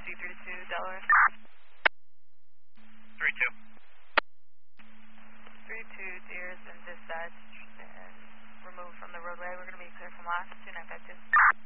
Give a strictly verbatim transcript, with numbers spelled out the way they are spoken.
D three two Delaware. three two. three two, Deer is in dispatch and removed from the roadway. We're going to be clear from last two nine five two.